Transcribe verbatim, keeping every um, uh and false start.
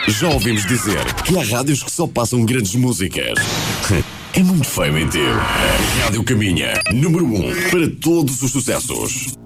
Já ouvimos dizer que há rádios que só passam grandes músicas. É muito feio mentir. A Rádio Caminha, número um para todos os sucessos.